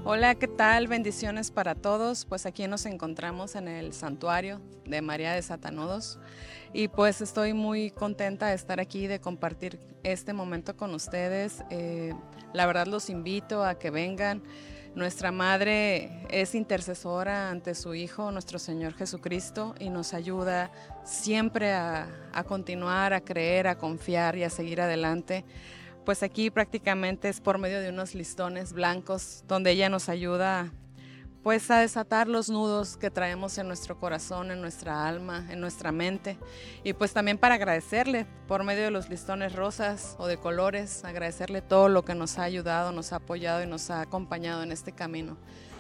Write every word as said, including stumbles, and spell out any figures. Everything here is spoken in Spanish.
Hola, ¿qué tal? Bendiciones para todos. Pues aquí nos encontramos en el santuario de María de Satanudos y pues estoy muy contenta de estar aquí, de compartir este momento con ustedes. Eh, la verdad los invito a que vengan. Nuestra madre es intercesora ante su Hijo, nuestro Señor Jesucristo, y nos ayuda siempre a, a continuar, a creer, a confiar y a seguir adelante. Pues aquí prácticamente es por medio de unos listones blancos donde ella nos ayuda pues a desatar los nudos que traemos en nuestro corazón, en nuestra alma, en nuestra mente, y pues también para agradecerle por medio de los listones rosas o de colores, agradecerle todo lo que nos ha ayudado, nos ha apoyado y nos ha acompañado en este camino.